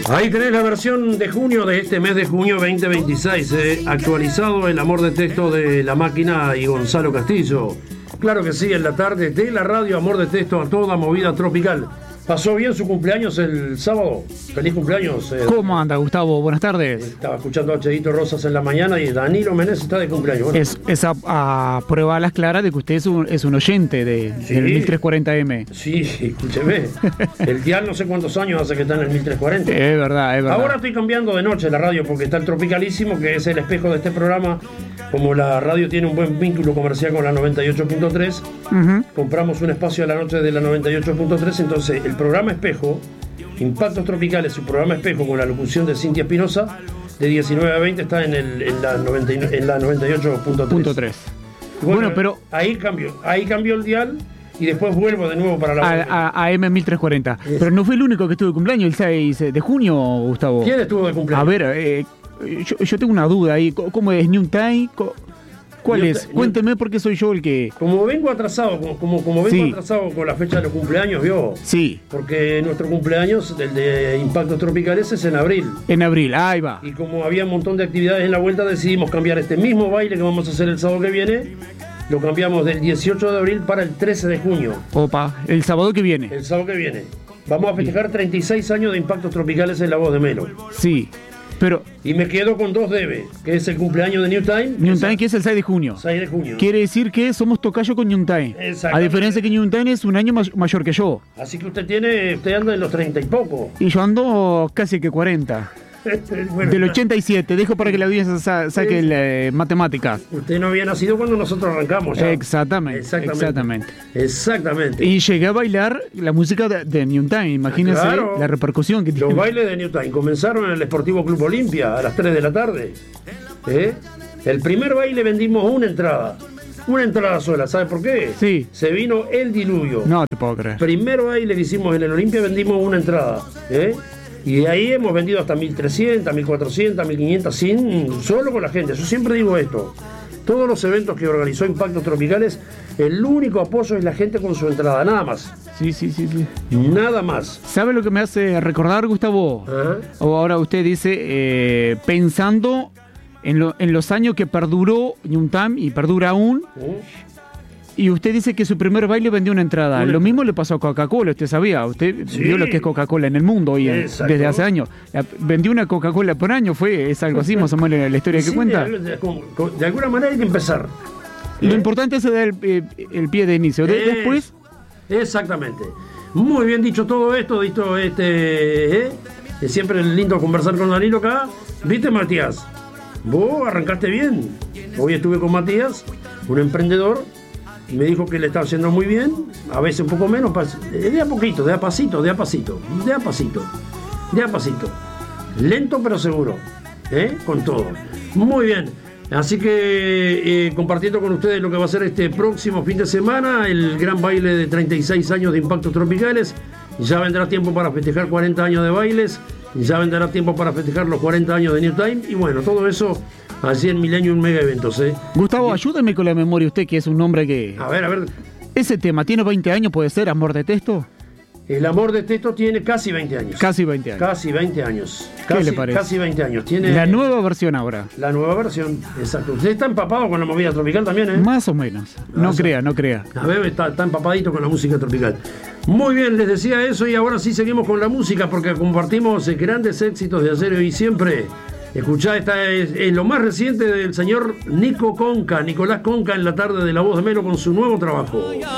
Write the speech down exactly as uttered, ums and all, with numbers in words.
Ahí tenés la versión de junio de este mes de junio veinte veintiséis, eh, actualizado el amor de texto de La Máquina y Gonzalo Castillo. Claro que sí, en la tarde de la radio Amor de Texto a toda movida tropical. ¿Pasó bien su cumpleaños el sábado? Feliz cumpleaños. Eh. ¿Cómo anda, Gustavo? Buenas tardes. Estaba escuchando a Chedito Rosas en la mañana y Danilo Menezes está de cumpleaños. Bueno. Es, es a, a prueba a las claras de que usted es un, es un oyente de, Sí. del mil trescientos cuarenta eme. Sí, escúcheme. El dial no sé cuántos años hace que está en el mil trescientos cuarenta. Es verdad, es verdad. Ahora estoy cambiando de noche la radio porque está el Tropicalísimo, que es el espejo de este programa. Como la radio tiene un buen vínculo comercial con la noventa y ocho punto tres, Uh-huh. compramos un espacio a la noche de la noventa y ocho punto tres, entonces el programa espejo, Impactos Tropicales, su programa espejo con la locución de Cintia Espinosa, de diecinueve a veinte está en, el, en, la, noventa y nueve en la noventa y ocho punto tres. Punto tres. Bueno, Bueno, pero ahí cambió, ahí cambió el dial y después vuelvo de nuevo para la... a, a, a eme mil trescientos cuarenta. Es- Pero no fue el único que estuvo de cumpleaños el seis de junio, Gustavo. ¿Quién estuvo de A cumpleaños? ver, eh, yo, yo tengo una duda ahí. ¿Cómo es? ¿New Time? Co- ¿Cuál New es? Time- Cuénteme porque soy yo el que... Como vengo atrasado, como, como, como vengo Sí. atrasado con la fecha de los cumpleaños, ¿vio? Sí, Porque nuestro cumpleaños, el de Impactos Tropicales, es en abril. en abril. Ahí va. Y como había un montón de actividades en la vuelta, decidimos cambiar este mismo baile que vamos a hacer el sábado que viene. Lo cambiamos del dieciocho de abril para el trece de junio, Opa, el sábado que viene. el sábado que viene. Vamos a festejar treinta y seis años de Impactos Tropicales en la voz de Melo. Sí, pero Y me quedo con dos debe, que es el cumpleaños de New Time. New es Time que es el seis de junio. seis de junio. Quiere decir que somos tocayo con New Time. Exactamente. A diferencia que New Time es un año may- mayor que yo. Así que usted tiene, usted anda en los treinta y poco. Y yo ando casi que cuarenta. Bueno, Del ochenta y siete. Dejo para que la audiencia sa- saque Sí. la, eh, matemáticas. Usted no había nacido cuando nosotros arrancamos. Ya. Exactamente, Exactamente. exactamente. Exactamente. Y llegué a bailar la música de, de New Time. Imagínense Claro. la repercusión que Los tiene. bailes de New Time comenzaron en el Sportivo Club Olimpia a las tres de la tarde. ¿Eh? El primer baile vendimos una entrada. Una entrada sola. ¿Sabe por qué? Sí. Se vino el diluvio. No te puedo creer. Primer baile que hicimos en el Olimpia vendimos una entrada. ¿Eh? Y de ahí hemos vendido hasta mil trescientas, mil cuatrocientas, mil quinientas, sin, solo con la gente. Yo siempre digo esto. Todos los eventos que organizó Impactos Tropicales, el único apoyo es la gente con su entrada, nada más. Sí, sí, sí, sí. Nada más. ¿Sabe lo que me hace recordar, Gustavo? Ajá. O ahora usted dice, eh, pensando en, lo- en los años que perduró New Time y perdura aún, ¿Eh? y usted dice que su primer baile vendió una entrada. Una- Lo mismo le pasó a Coca-Cola, usted sabía. Usted Sí. vio lo que es Coca-Cola en el mundo hoy, en- Exacto. desde hace años. La- vendió una Coca-Cola por año, fue es algo así más o menos la historia que Sí, cuenta. De, de- con- con- de alguna manera hay que empezar. Lo ¿Eh? importante es dar el, eh, el pie de inicio. De- Es- después, Exactamente. Muy bien dicho todo esto, dicho este. ¿eh? Es siempre lindo conversar con Danilo acá. ¿Viste, Matías? Vos arrancaste bien. Hoy estuve con Matías, un emprendedor, y me dijo que le estaba haciendo muy bien, a veces un poco menos, pas- de a poquito, de a pasito, de a pasito, de a pasito, de a pasito. Lento pero seguro, ¿eh? Con todo. Muy bien. Así que eh, compartiendo con ustedes lo que va a ser este próximo fin de semana, el gran baile de treinta y seis años de Impactos Tropicales. Ya vendrá tiempo para festejar cuarenta años de bailes, ya vendrá tiempo para festejar los cuarenta años de New Time, y bueno, todo eso allí en Millennium Mega Eventos. ¿eh? Gustavo, ayúdame con la memoria usted, que es un hombre que... A ver, a ver, Ese tema, ¿tiene veinte años, puede ser, Amor de Texto? el amor de texto tiene casi veinte años. Casi veinte años. Casi veinte años. ¿Qué Casi, le parece? Casi veinte años. Tiene La nueva versión ahora. la nueva versión, exacto. Usted está empapado con la movida tropical también, ¿eh? Más o menos. No Eso. crea, no crea. A ver, está, está empapadito con la música tropical. Muy bien, les decía eso y ahora sí seguimos con la música porque compartimos eh, grandes éxitos de ayer y siempre. Escuchá, esta es, es lo más reciente del señor Nico Conca, Nicolás Conca en la tarde de La Voz de Melo con su nuevo trabajo.